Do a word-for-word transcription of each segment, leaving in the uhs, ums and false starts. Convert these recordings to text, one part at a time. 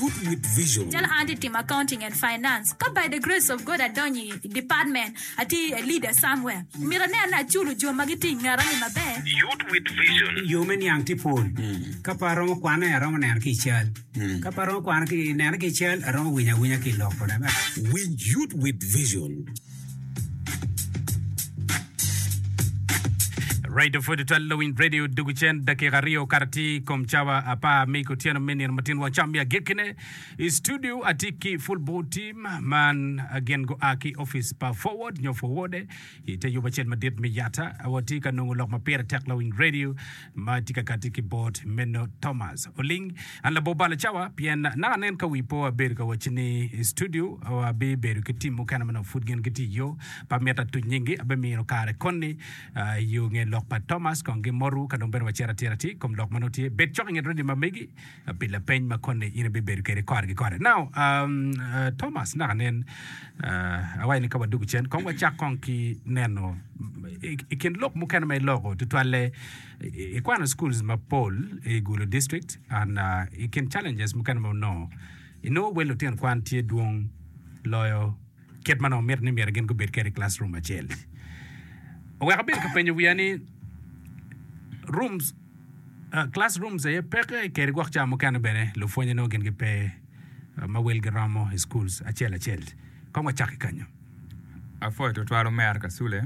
Youth with Vision. Tell Auntie team accounting and finance. Come by the grace of God at Donny department. Ati a leader somewhere. Mirane na chulu jo magiti ngarani mabe. Youth with Vision. Human young people. Kaparo kwana ya roma na kichal. Kaparo kwana ki na kichal roma winya winya ki loko na. Win Youth with Vision. Radio for the Twelve Radio Duguchen Dakika Rio Karati Komchawa Apa Miko Tiano Mini Martin Wachambia Gekine Studio Atiki Football Team Man again go Aki Office Pa Forward Nyo Forward Ite Yubachen Madid Miyata Awatika Nungu Lok Mapera Taklowing Radio Matika Katiki Board Meno Thomas Oling and La Bobala Chawa Pian Nanen Kawipo Berka Wachini Studio Awa Be Beru Kitimu Kanamano Foodgen Kiti Yo Pameta Tunyingi Abemiro Kare Koni Yung Lok pa Thomas kongi moru kanomber wachera tirati kom lok manoti bet choking it ready mamegi pila pen makone ina be beru kere kwar gi kwar now um uh, Thomas na nen uh awai ni ka wadugu chen kom wacha konki neno ikin lok mukana mai logo to twale ikwana schools ma pol e gulo district and uh, ikin challenges mukana mo no ino welo ten kwanti duong loyo ket mano mer ni mer gen go bet kere classroom achel we have been kapenya wiani rooms uh, classrooms ay peke keri gwak cha mukana bene lo fonye no gen gepe uh, mawel gramo schools achela chel koma chaki kanyo afo to twaro mer ka sule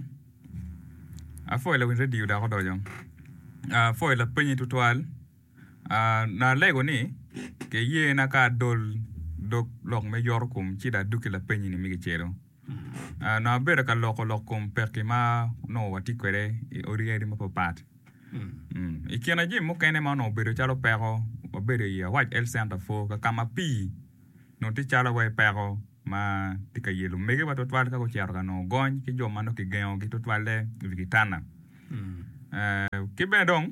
afo le win radio da ko jong afo le penyi to twal uh, na lego ni ke ye na ka dol dok lok me yor kum chi da duki la penyi ni mi chelo Uh, na bere ka loko loko perki ma no wati kwere orieri ma papat mm. mm. Ikiana ji mo kene ma no bere chalo pero bere ya white el center fo ka kama pi no ti chalo we pero ma tika yelo mege wa to twal ka ko chiaro ka no gon ki jo mano ki geo ki to twale vikitana mm. uh, ki be dong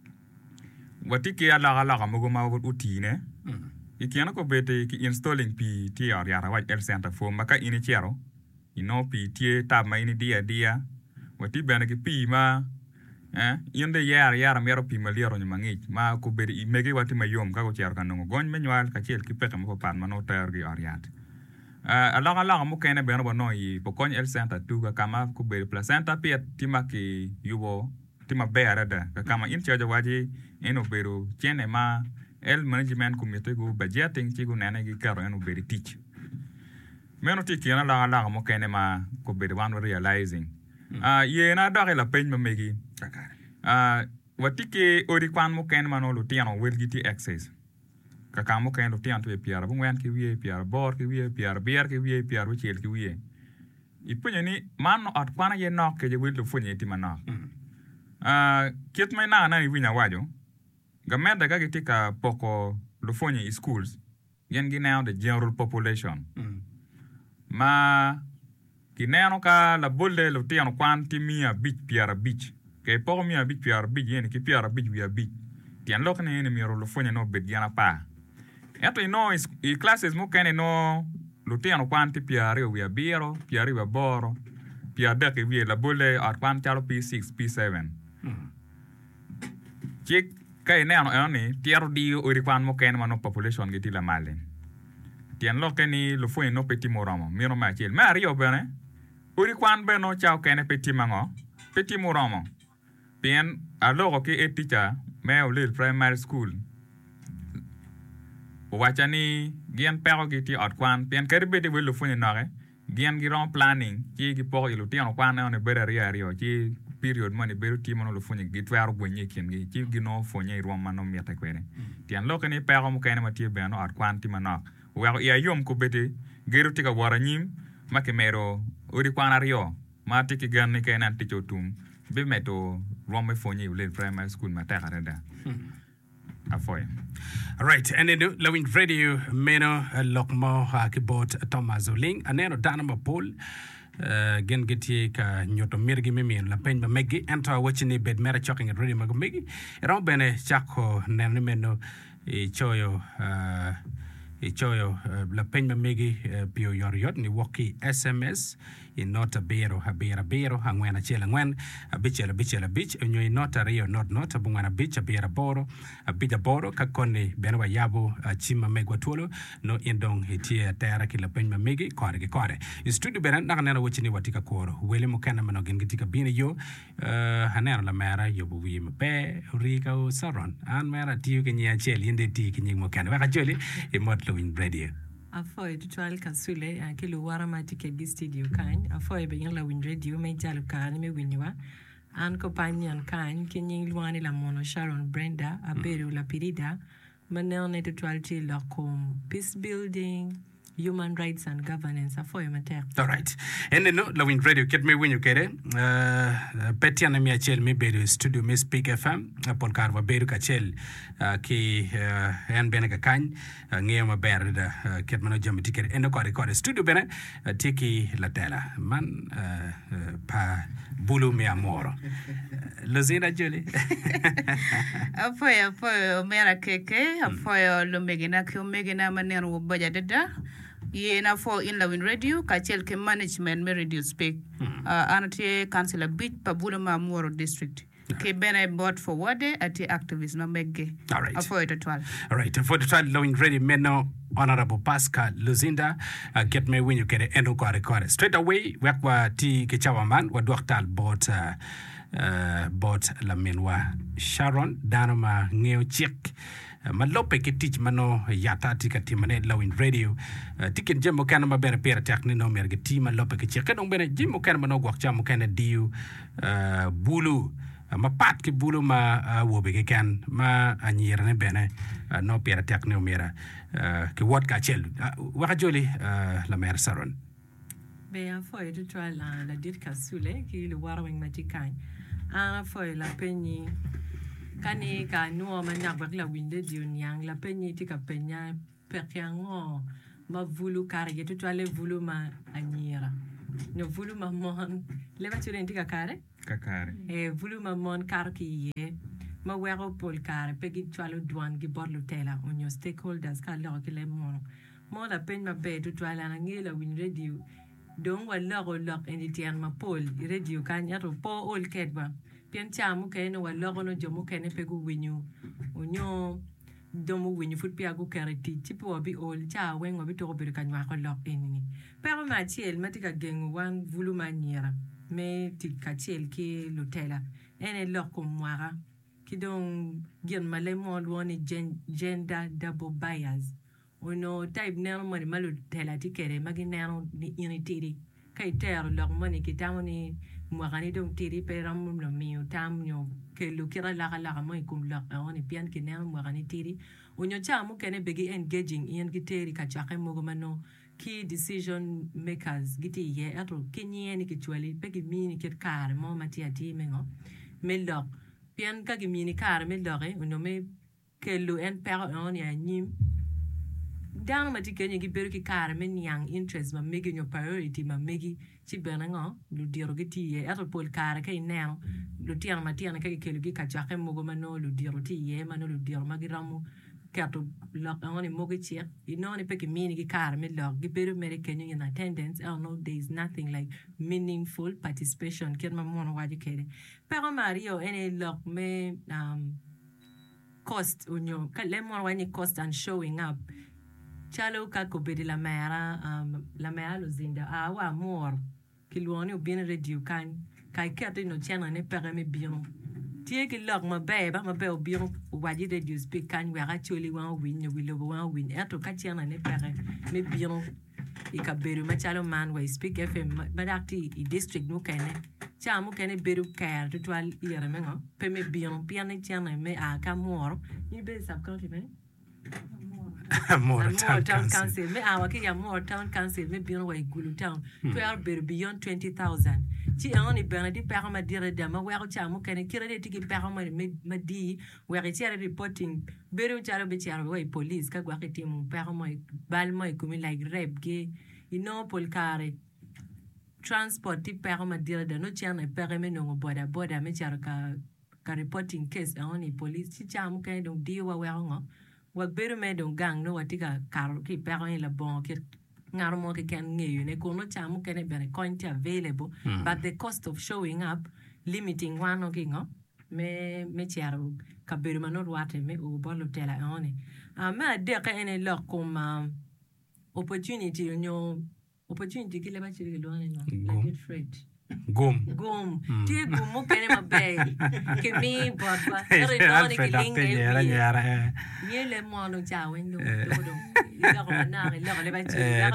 wati ki ala ala ka mo go ma utine mm. Ikiana ko bete ki installing pi ti ya ya white el center fo maka ini chiaro ino pi tie tab ma ini dia dia wati bana ki pi ma eh yende yar yar mero pi ma liero nyama ngi ma ko be i mege wati ma yom ka ko cher kan ngo gon menwal ka chel ki pe ka mo pan ma no ter gi ariat eh ala ala mo kene be no no i po kon el center tu ka kama ko be placenta pi ti ma ki yubo ti ma be arada ka kama in charge waji eno beru chene ma el management committee go budgeting ti go nana gi karo eno be teach meno ti kiana la la mo kene ma ko be one realizing ah ye na da la pen ma megi ah wati ke ori kwan mo kene ma no lo tiano wel giti access ka ka mo kene lo tiano to piara bu ngwan ki wie piara bor ki wie piara bier ki wie piara chel ki wie i punya ni man at kwana ye no ke je wel lo funye ti mana ah ket mai na na ni winya wajo gamenda ga giti ka poko lo funye schools yen gi now the general population ma kineno ka la bolle lo tiano kwanti mia bich piara bich ke po mia bich piara bich yen ki piara bich via bich tian lo kene ne miro lo fonya no bet yana pa eto ino i classes mo kene no lo tiano kwanti piara via biro piara via boro piara de ke via la bolle at kwanti alo p six p seven chik kai ne ano ani tiaro di o ri kwan mo kene mano population giti la malen tian lo keni lo foi no peti moramo miro ma chel ma rio bene uri kwan beno chao kene peti mango peti moramo pien alo ke eticha me o lil primary school o wachani gian pero giti at kwan pien kerbe de lo foi no re gian giron planning ki gi po ilo tian kwan ne bere ria rio ki period money beru ti mono lo foi gi twaro gwenye ken gi ki gi no foi ro mano miata kwere tian lo keni pero mo kene ma ti beno at kwan ti manok wa ya yom ko bete geru tika waranyim makemero ori kwana rio mati ki gan ni kenan ti chotum be meto rome fonyi ule primary school mata garada afoy all right and then lowing radio meno lokmo ha kibot Thomas Oling aneno danama pol uh, gen geti ka nyoto mirgi mimi la pen ba megi enta wachini bed mera choking radio magmegi ero bene chako nene meno e choyo uh, e choyo la penya megi pio yor yot ni woki S M S i nota bero habera bero hangwena chela ngwen abichela bichela bich nyo i nota rio not nota bungwana bich abera boro abija boro kakoni benwa yabo chima megwa tuolo no indong hitie tera kila penya megi kore ke kore i studio beran nakanena wachini watika koro wele mukana manogin gitika bine yo hanera la mera yobu wi mpe rika o saron an mera tiyo kenya cheli inde ti kinying mukana waka joli i mot Lowin Radio. Afoy tutual kasule akilu warama tike gi studio kan afoy be yin Lowin Radio me jalu kan me winwa an companion kan kinyin luani la mono Sharon Brenda aberu la pirida manerne tutual ti la kom peace building human rights and governance afoy mater. All right. And no Lowin Radio get me when you get it. Uh Petiana mi achel me beru studio me speak F M upon karwa beru kachel ki en benega kan ngema berda ket mano jam tiket en ko record studio bene tiki la tela man pa bulu mi amoro. Lozina Julie. Afoy afoy mera keke afoy lo megina ki megina manero bajadada Yena for in Lowin Radio, Kachel ke management me radio speak. Uh, Anate councillor bit Pabulama Moro district. Ke bene board for wade ati activism megge. All right. For it twelve. All right. For the twelve Lowin Radio meno Honorable Pascal Luzinda uh, get me when you get it endo kore kore. Straight away wakwa ti kichawa man wa doktal bot uh, uh, bot la menwa Sharon danama ngeo chik. Malope ke teach mano yata tika timane Lowin Radio tikin jemo kana mabere pera tekni no merge tima lope ke cheka no bene jemo kana mano gwakcha mo kana diu bulu ma pat ke bulu ma wobe ke kan ma anyira ne bene no pera tekni o mera ke wat ka chel waka joli la mer saron be a foi to try la la dit kasule ki le warwing matikai a foi la penyi kani ka nuo manyak bak la winde diun yang la penyi tika penya perkiango ma vulu kare yetu twale vulu ma anyira no vulu ma mon le va ture tika kare Kakare. e vulu ma mon kar ki ye ma wero pol kare pegi twalo douane gi borlu tela on your stakeholders ka lo ki le mon mo la pen ma be tu twala na ngela win radio don wala go lok en ma pol radio kan yato po ol kedba pian chamu ke no wala no jomu ke ne pegu winyu onyo domu winyu fut pia go karati tipo bi ol cha wen obi to be kan wa ko lok enini pero ma chiel matika gengu wan vulu maniera me tikachel ki lutela ene lok ko mwara ki don gen male mo woni gender double bias ono type nero mo malu tela tikere maginero ni initiri kai ter lok mo ni kitamoni mwagani dong tiri peram no miu tam nyo ke lukira la la mo ikum la oni pian ki nero mwagani tiri onyo chamu kene begi engaging in giteri ka chake mo mano key decision makers giti ye atro kinye ni kichwali begi mini kit kar mo matia ti mengo me lok pian ka gi mini kar me lore onyo me ke lu en per on ya nyim down ma tikenye gi beru ki kar men yang interest ma megi no priority ma megi ci benango lu diro giti ye ato pol kar kay neo lu tian ma tian ka ke lu gi ka jaxe mo go mano lu diro ti ye mano lu diro ma gi ramu kato lok oni mo gi ci ino ni peki mini gi kar me lok gi beru mere kenye in attendance oh no there is nothing like meaningful participation ken ma mo waji kere pero mario ene lok me um cost unyo ka le mo wani cost and showing up chalo ka ko bedi la mera um la mera Luzinda awa mor kilwoni ubin radio kan kai kete no chana ne pere me biro tie ki log ma be ba ma be biro waji radio speak kan we actually wan win we lo wan win eto ka chana ne pere me biro i ka beru ma chalo man we speak F M ma dakti i district no kene chamu kene beru care to twal ire me ngo pe me biro piane chana me a ka mor ni be sub county me more town, town council. council. Me awa ke ya more town council. Me beyond wa igulu town. Twelve be beyond twenty thousand. Chi oni bena di pera ma dire da ma wa cha mo kene kire de tiki pera ma ma di wa ke chere reporting. Beru charo be charo wa police ka gwa ke timu pera ma bal ma kumi like rep ke ino polkare transport ti pera ma dire da no chana pera me no boda boda me charo ka ka reporting case oni police chi cha mo kene dong di wa wa ngo wak beru me don gang no watika karo ki pero in la bon ki ngaro mo ki ken ngeyu ne kono chamu kene bene coin available mm. but the cost of showing up limiting one o kingo me me chiaro ka beru manor wate me o bolo tela one a ma de ka ene lo kom opportunity nyo opportunity kile ba chiri lo ne no like get fred Gom. Gom. Ti gom mo kene mabe. Ke mi botwa. Ere no ni kilinga. Yara yara. Ni le mo no ja wen do do. Ila ko na ila ko le ba chi. Ila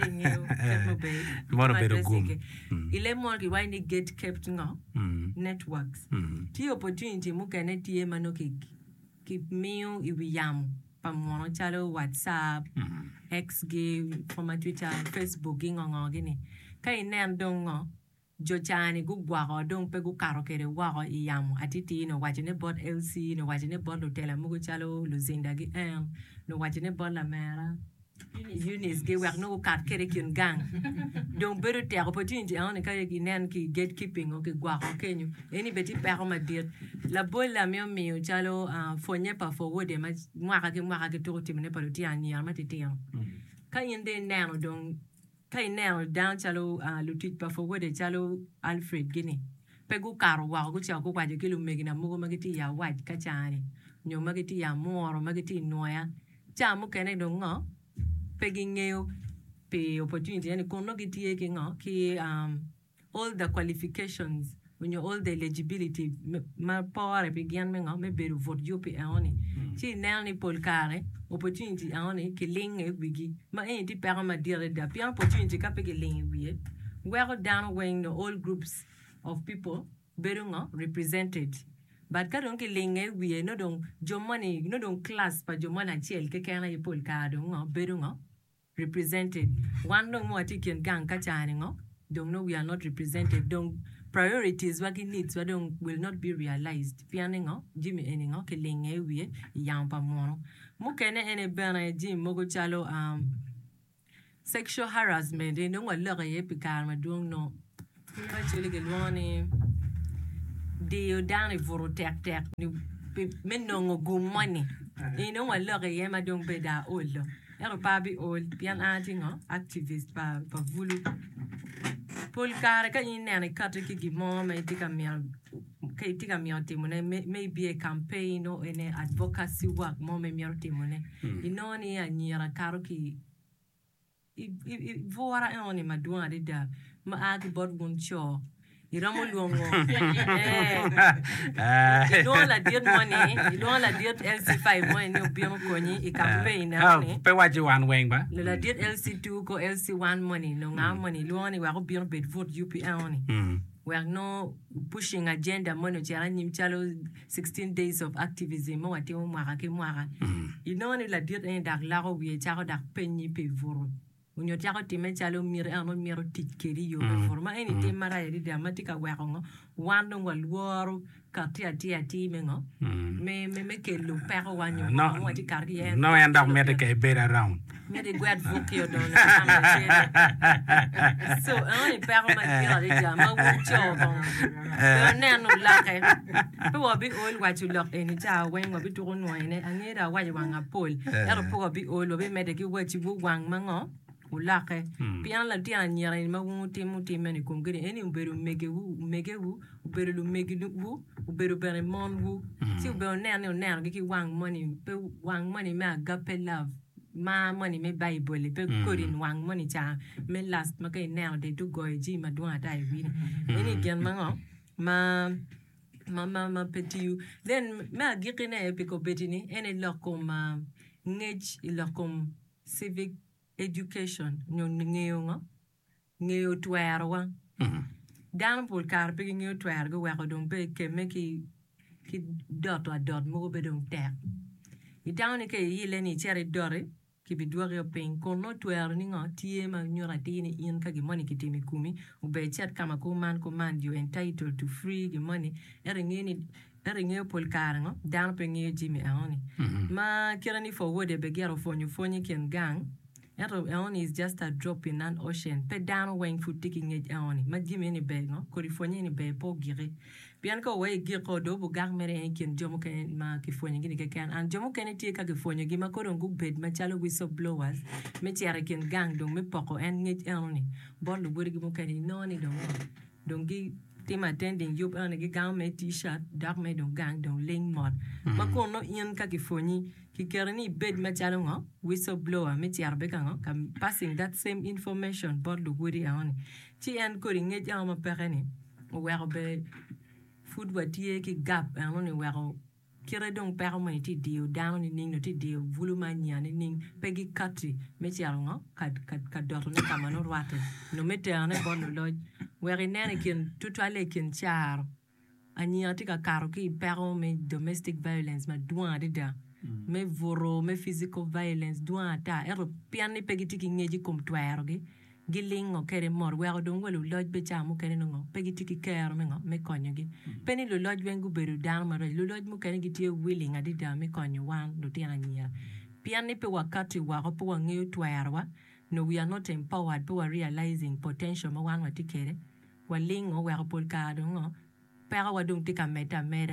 ko be. Mo no be gom. Ile mo ki why ni get kept ngo. Networks. Ti opportunity mo kene ti e mano ki ki miu i wiyamu. Pa mo no chalo WhatsApp, X gi from Twitter, Facebook ngo ngo gini. Kai nem dongo. Jo chani gu gwago dong pe gu karo kere wago iyamu atiti no wajine bot L C no wajine bot hotel mugo chalo luzinda gi em no wajine bot la mera Eunice ge wer no kat kere kyun gang dong beru te opportunity on ka gi nen ki gatekeeping o ki gwago kenyu eni beti pero ma dir la bol la mio mio chalo fonye pa forward ma mwaka ki mwaka ki to timne pa ti ani ma titi ka yende nano dong kai neo down chalo uh, lutit pa forward chalo Alfred gini pegu karo wa go cha ko kwaje kilo megina mugo magiti ya white ka chani nyo magiti ya moro magiti noya cha mu kene do ngo pegi ngeo pe opportunity yani kono giti e ngo ki um all the qualifications when you all the eligibility ma pore pe gian me ngo me beru vote yo pe oni chi nani polkare opportunity aone ke linge wigi ma e di para ma dire da pi opportunity ka pe ke linge wi where down when all groups of people berunga represented but ka don ke linge wi no don jomani no don class pa jomana chiel ke kana ye pol ka don ngo berunga represented one no mo atiken gang ka chani ngo don't know we are not represented don't priorities what needs what don't will not be realized pianingo jimmy eningo ke linge wi yamba mono mukene ene bana jim mogo chalo um sexual harassment e no wala ga yepikar ma dung no ma chele ke loni de dane voro tek tek ni men no ngo money e no wala ga yema dung be da olo ero pabi ol pian atingo activist pa pa vulu pol kare ka ine ne katre ki mo me tika mi kai tika mi timone maybe a campaign or an advocacy work mo me mi timone inoni anyira karo ki i vora oni madua de da ma agi bod guncho iramo luongo eh don't la diet money don't la diet L C five mo ni obiamo koni i campaign ni pe waji wan weng ba la diet L C two ko L C one money no nga money luoni wa obiamo bet vote U P A oni we are no pushing agenda mono chara nyim chalo sixteen days of activism mo ati mo mara ke mara inoni la diet en dak la ro wi charo dak penni pe voro unyo chako time chalo mire ano miro tikeri yo forma eni te mara yedi dramatica warongo wando ngwaluoro katia tia time ngo me me me ke lu pero wanyo no wati kargi no end up me ke bear around me de gwad vokio don so ani pero ma kira de jama wucho bon ne no la ke pe wo bi ol wati lock eni ja wen wo bi turu no ene anira waji wanga pol ero po bi ol bi me de ki wati bu wang mango ulake pian la dia nyara ma wuti muti meni kongere eni uberu megewu megewu uberu lu megewu uberu bere mon wu si uberu ne ne ne ki wang money pe wang money me agape love ma money me bible pe korin wang money cha me last ma kai now they do go ji ma do ata wi eni gen ma ma ma ma ma petit then ma gikine pe ko betini eni lokom ngej lokom civic education no ngeo ngo ngeo twero wa dan pol kar pe ngeo twero go wa don pe ke me ki ki dot wa dot mo be don tek i down ke yile ni chere dore ki bi dore pen kon no twero ni ngo tie ma nyora tini in ka gi money ki timi kumi u be chat kama ko man ko man you entitled to free the money ere ngeni ere ngeo pol kar ngo dan pe ngeo jimi aoni ma kirani forward be gero fonyu fonyi ken gang Ero eoni is just a drop in an ocean. Pe down when food taking it eoni. Ma jimi ni be no. Korifonye ni be po gire. pian ko we gi ko do bu gang mere en kin jomo ken ma ki fonye gi ke kan an jomo ken ti ka ki fonye gi ma ko ron gu bed ma chalo whistleblowers me tiare kin gang do me poko en ngi en ni bon lu buri gi mo ken no ni do don gi team attending yup an gi gang me t-shirt dark me don gang don ling mod ma ko no yen ka ki fonye ki kerni bed ma chalo ngo whistleblower me tiare be kan kam passing that same information bon lu buri an ti en ko ringe jama pereni o wa be food wa tie ki gap an ni wa kire dong per mo ti dio down ni no ti dio voluma nya ni ning pegi kati me ti ngo kad kad kad dor ne kamano rwate no mete ane bon lo weri nene kin tutwale kin char ani ati ka karo ki pero me domestic violence ma douan dida me voro me physical violence douan ta ero piani pegi tiki ngeji kom twero gi giling o kere mor wero dong welu loj be chamu kene no pegi tiki kero me ngo me konyo gi peni lo loj wengu beru dan maro lo loj mu kene gi tie willing adida me konyo wan do tiana nyia piani pe wakati wa ko po ngeyo twero no we are not empowered but we are realizing potential ma wan wati kere waling o wero pol ka do ngo pero wa dong tika meta meta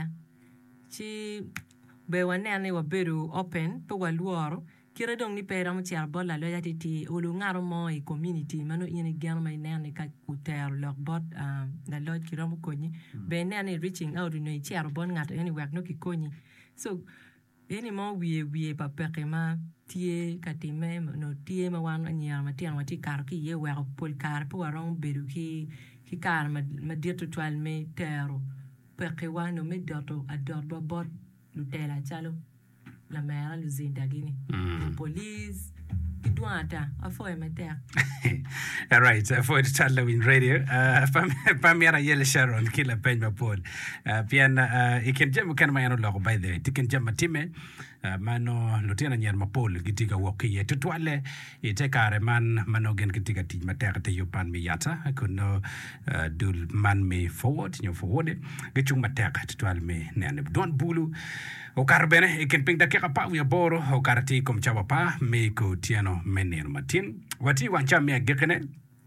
chi be wanene wa beru open pe wa luoro kire dong ni pera mo tiar bola lo yati ti olu ngaro mo e community mano yene gan mai nene ka kuter lo bot um da lo kiro mo konyi be nene reaching out no tiar bon ngat any work no ki konyi so any mo wie wie pa pekema tie katime no tie ma wan anyar ma tian wati kar ki ye wa pol kar po aron beru ki ki kar ma ma dirto twal me tero pekewa no me doto ador do bot lutela chalo la mera luzinda gini mm. police kidwata afo emeter all right uh, for the chat in radio uh pam pam yara yele sharon kila penja pol uh, pian uh, ikin jam kan ma yano lo by the way tikin jam time uh, mano lutena nyar mapol gitika woki ye tutwale ite kare man mano gen gitika ti mater te yopan mi yata kuno uh, dul man me forward nyo forward gichung mater tutwal me ne don bulu o karbene ikin ping da keka pa wi boro o karati kom chawa pa me ko tiano menir matin wati wancha me gekene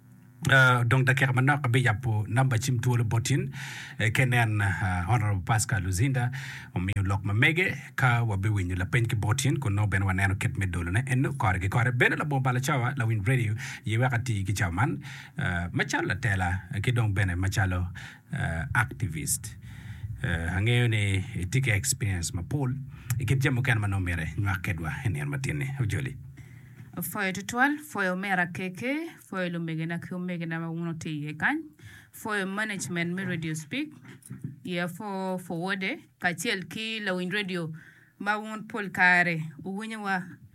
uh, donc da keka manak be yapo namba chim tuolo botin uh, kenen uh, honorable Pascal Luzinda o mi lok ma mege ka wabe winyu la penki botin ko no ben waneno ket me dolo ne enno kore ke kore ben la bomba la chawa la win radio ye wakati ki chaman uh, machala tela ki don bene machalo uh, activist Uh, hangeo ne tike experience ma Paul ikit jamo kan manomere nyakedwa enen matine ujoli foyo tutwal foyo mera keke foyo lumegena kumegena ma uno te yekan foyo management me radio speak ye fo forward ka tiel ki la win radio ma won Paul kare uwunya wa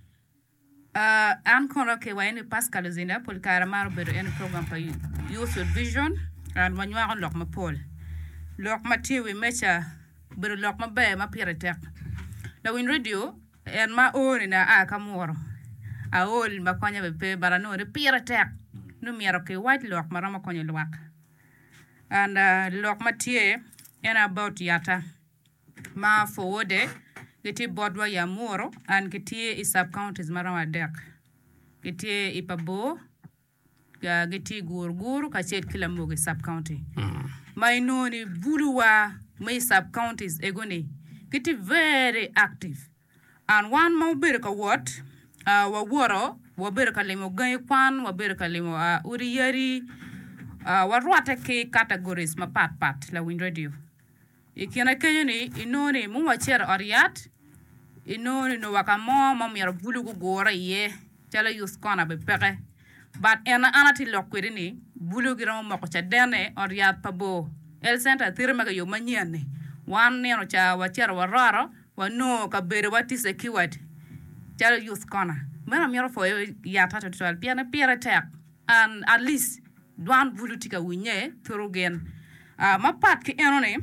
uh an kono ke wa ni Pascal Luzinda Paul kare mar bedo en program pa youth vision and wanwa on lok ma Paul lok ma tiwi mecha bedo lok ma be ma piretek la win radio en ma ori na a kamoro a ol ma konya be pe barano re piretek no miero ke white lok ma rama konya lwak and uh, lok ma tie en about yata ma forward geti bodwa ya moro and geti is sub counties marama dek geti ipabo ga geti gurguru ka chet kila moge sub county mm. My noni buluwa my sub counties egoni geti very active and one mo berka what uh wa woro wa berka limo gay kwan wa berka limo uh, uriyari uh, wa rwata ke categories ma pat pat la win radio ikina kayeni inoni mu wa cher oriat inoni no wakamo mo mi bulu go gora ye tala yus kona be pere but ena anati lokwiri ni bulu gira mo ko cha dene oriat pabo el center tirma ga yo manyane wan ne no cha wa cher wa raro wa no ka bere wati se kiwat tala yus kona mera mi ro fo ya tata twal piana piera tek and at least dwan bulu tika winye turugen uh, ma pat ki enone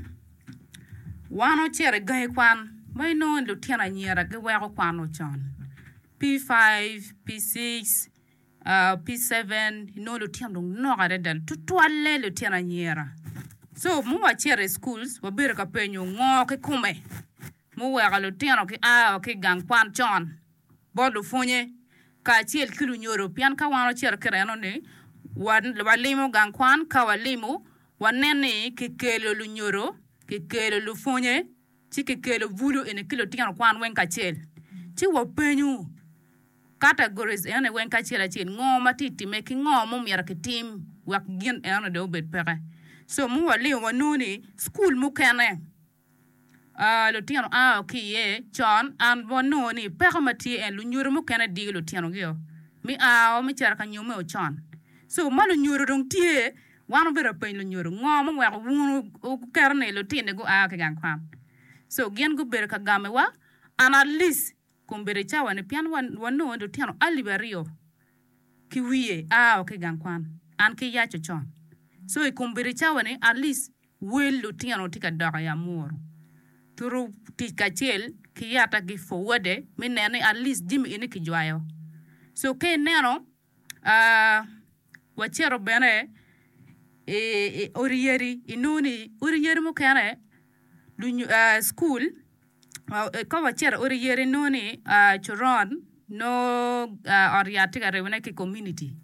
wano cher ga kwan mai no ndo tiana nyera ga wa ko kwano chon P five P six uh P seven no lo tiam dong no ga dal tutwale lo tiana nyera so mu wa chere schools wa ber ka penyo ngo ke kume mu wa ga lo tiana ke a ke gang kwan chon bodo fonye ka chiel kilu nyoro pian ka wano chere kreno ne wan walimo gang kwan ka walimo wanene ke kelo lu nyoro ke kelo lu fonye ti ke kelo vulu ene kilo tiano kwan wen ka chel ti wo penyu categories ene wen ka chela chin ngoma titi me ki ngomo mier ke tim wak gin ene do bet pere so mu wali wanuni school mu kene ah lo tiano ah ki ye chon an wanuni permati en lu nyuru mu kene di lo tiano gyo mi a o mi chara ka nyume o chon so malu nyuru dong tie wanu bera pen lo nyuru ngomo wa wunu o kerne lo tine go a ke gan kwam so gen go bera ka game wa an at least kumbere chawa ne pian wan wano ndo tiano aliberio ki wiye a o ke gan kwan an ke ya chon so e kumbere chawa ne at least wel lo tiano tika daga ya moro turu tika chel ki yata ki forward mi nene at least jimi ini ki jwayo so ke neno uh, wachero bene e, e oriyeri inuni oriyeri mo kene lu uh, school ko wachero oriyeri nuni uh, choron no uh, oriatika rewene ki community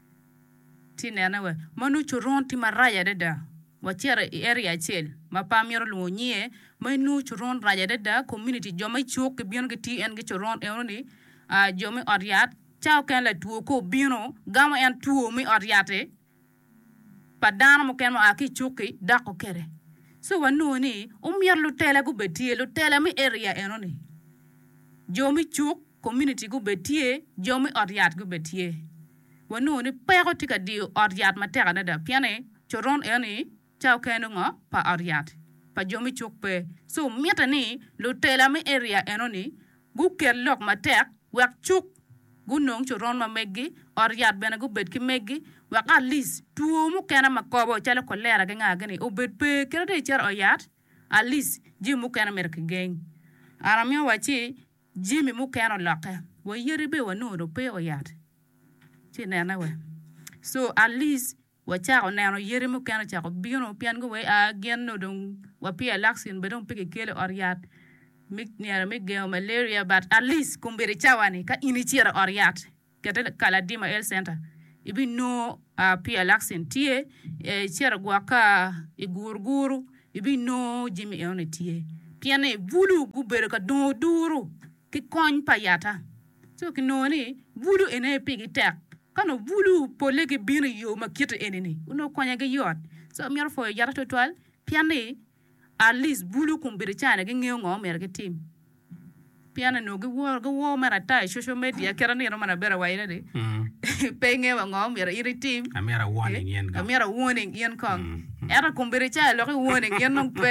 ti nene we manu choron ti maraya deda wachero area chel mapamiro lu nyie manu choron raja deda community joma chok bion ke ti en ke choron enoni uh, joma oriat chao kan la tuo ko bino gama en tuo mi oriate padana mo ken mo aki chuki dako kere so wanoni umier lu tele go betie lu tele mi area enoni jomi chuk community go betie jomi oriat go betie wanoni pero tika di oriat matera da piane choron eni chao kan ngo pa oriat pa jomi chuk pe so mieta ni lu tele mi area enoni gu ker lok matek wak chuk gunong choron ma meggi oriat bena go bet ki meggi wa at least tuo mu kana makobo chala kolera ga ngagani o bet pe kere cher oyat at least ji mu kana mer ki gen aramio wachi ji mi mu kana loka wo yeri be wano do pe oyat ti nana we so at least wa cha o nano yeri mu kana cha ko bino pian go we a gen no don wa pe laxin be don pe kele oriat mig niara mig geo malaria but at least kumbere chawani ka initiera oriat kete kala dima el center ibi no uh, pia laxin tie e chera gwaka e gurguru ibi no jimi eone tie piane vulu gubere ka don duru ki kon payata so ki no ni vulu ene pigi tek kano vulu polege bino yo makita eneni uno konya ge yot so mier fo yara total piane at least bulu kumbere chana ge ngeo ngo mer ge team piana no ge wo ge wo mara tai social media kera ni no mana bera waina de penge wa ngo mer iri team amera warning yen ga amera warning yen kong era kumbere cha lo ge warning yen no pe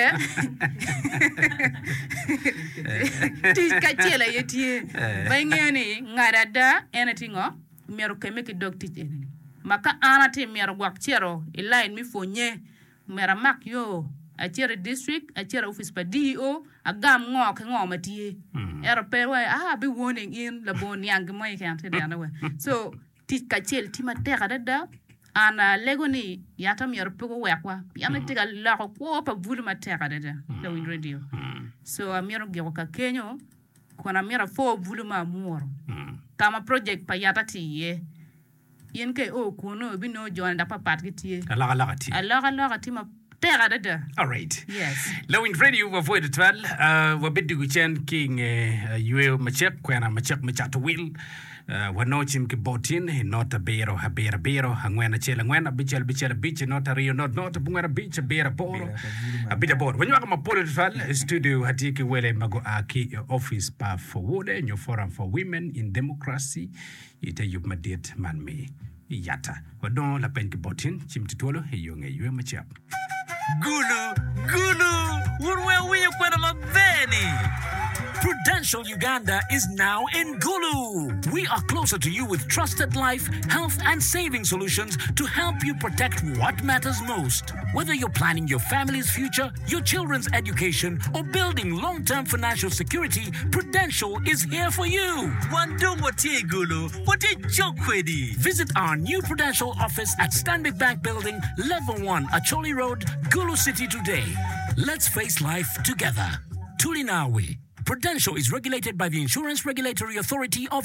ti ka chela yeti penge ni ngara da anything o mer ke me ki doctor eneni maka anati mer gwak chero e line mi fonye mera mak yo a chere district a chere office pa D E O a gam ngo ke ngo matie era pe wa ah be warning in la bon yang mo kan te dana we so ti ka chel ti matera dada ana legoni yatam yer pe ko wekwa yana tiga la ko ko pa bulu matera dada la win radio so amiro ge ko ka kenyo kona mira fo bulu ma moro kama project pa yata ti ye yen ke o kuno bi no jona da pa pat ki ti ala ala ti ala ala ti ma all right. Yes. Lowin radio wa void twelve uh wa bidu chen king uh yue machek kwena machek machato will uh wa no chim ki botin nota bero ha bera bero hangwena chela ngwena bichel bichel bich nota rio not not bungera bich bera boro abida boro when you come pole twelve studio hatiki wele mago aki office pa forward new forum for women in democracy ite yub madet man me yata wa don la pen ki botin chim titolo yonge yue machek Gulu, Gulu, where we are Beni. Prudential Uganda is now in Gulu. We are closer to you with trusted life, health, and saving solutions to help you protect what matters most. Whether you're planning your family's future, your children's education, or building long-term financial security, Prudential is here for you. Visit our new Prudential office at Stanbic Bank Building, Level one, Acholi Road, Gulu City today. Let's face life together. Tulinawe. Prudential is regulated by the Insurance Regulatory Authority of